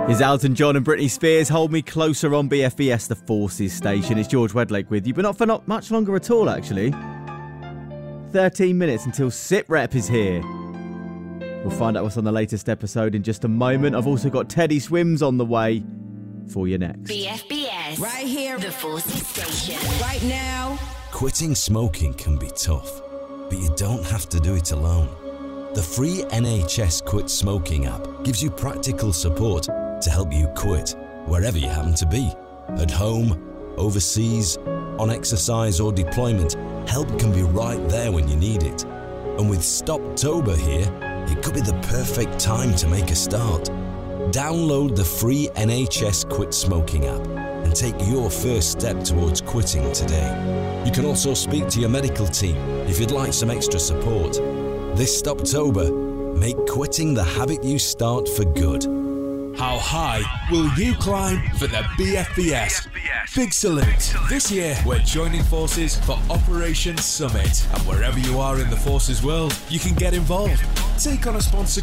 Is Elton John and Britney Spears. Hold Me Closer on BFBS, the Forces station. It's George Wedlake with you, but not for much longer at all, actually. 13 minutes until SITREP is here. We'll find out what's on the latest episode in just a moment. I've also got Teddy Swims on the way for you next. BFBS. Right here, the Forces station. Right now. Quitting smoking can be tough, but you don't have to do it alone. The free NHS Quit Smoking app gives you practical support to help you quit wherever you happen to be. At home, overseas, on exercise or deployment, help can be right there when you need it. And with Stoptober here, it could be the perfect time to make a start. Download the free NHS Quit Smoking app and take your first step towards quitting today. You can also speak to your medical team if you'd like some extra support. This Stoptober, make quitting the habit you start for good. How high will you climb for the BFBS Big Salute? This year, we're joining forces for Operation Summit. And wherever you are in the Forces world, you can get involved. Take on a sponsor